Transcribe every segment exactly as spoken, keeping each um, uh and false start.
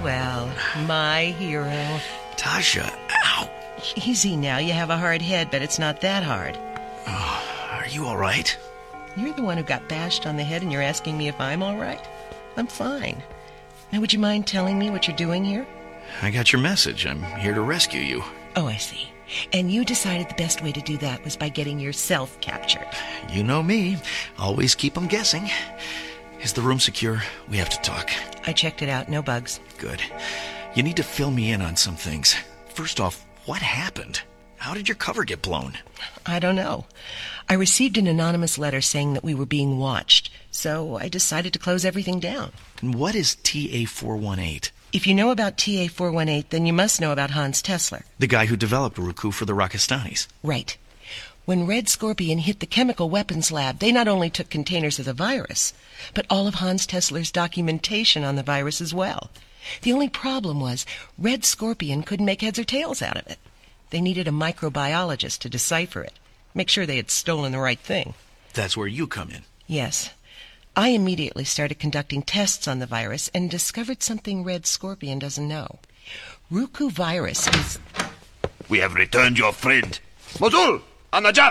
well, my hero. Tasha, ow. Easy now, you have a hard head, but it's not that hard. Oh, are you all right? You're the one who got bashed on the head and you're asking me if I'm all right? I'm fine. Now, would you mind telling me what you're doing here? I got your message. I'm here to rescue you. Oh, I see. And you decided the best way to do that was by getting yourself captured. You know me. Always keep them guessing. Is the room secure? We have to talk. I checked it out. No bugs. Good. You need to fill me in on some things. First off, what happened? How did your cover get blown? I don't know. I received an anonymous letter saying that we were being watched, so I decided to close everything down. And what is T A four eighteen? If you know about T A four eighteen, then you must know about Hans Tesler. The guy who developed Ruku for the Rakistanis. Right. When Red Scorpion hit the chemical weapons lab, they not only took containers of the virus, but all of Hans Tesler's documentation on the virus as well. The only problem was Red Scorpion couldn't make heads or tails out of it. They needed a microbiologist to decipher it, make sure they had stolen the right thing. That's where you come in. Yes. I immediately started conducting tests on the virus and discovered something Red Scorpion doesn't know. Ruku virus is... We have returned your friend. Mosul! An-Najaf!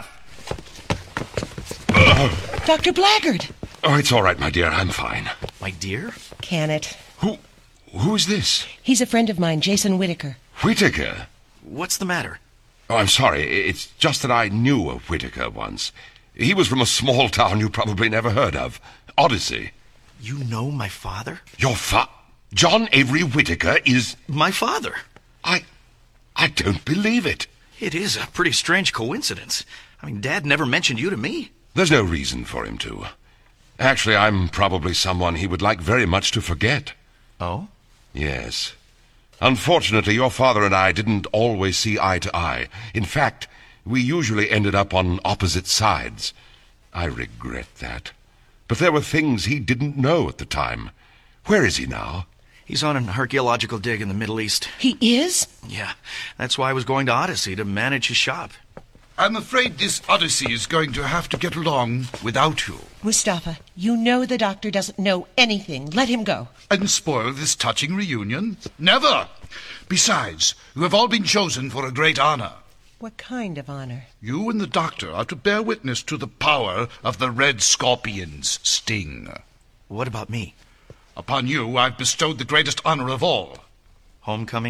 Doctor Blackguard! Oh, it's all right, my dear. I'm fine. My dear? Can it? Who... who is this? He's a friend of mine, Jason Whitaker. Whitaker? What's the matter? Oh, I'm sorry. It's just that I knew a Whitaker once. He was from a small town you probably never heard of. Odyssey. You know my father? Your fa... John Avery Whitaker is... My father. I... I don't believe it. It is a pretty strange coincidence. I mean, Dad never mentioned you to me. There's no reason for him to. Actually, I'm probably someone he would like very much to forget. Oh? Yes. Unfortunately, your father and I didn't always see eye to eye. In fact, we usually ended up on opposite sides. I regret that. But there were things he didn't know at the time. Where is he now? He's on an archaeological dig in the Middle East. He is? Yeah, that's why I was going to Odyssey to manage his shop. I'm afraid this Odyssey is going to have to get along without you. Mustafa, you know the doctor doesn't know anything. Let him go. And spoil this touching reunion? Never! Besides, you have all been chosen for a great honor. What kind of honor? You and the doctor are to bear witness to the power of the Red Scorpion's sting. What about me? Upon you, I've bestowed the greatest honor of all. Homecoming?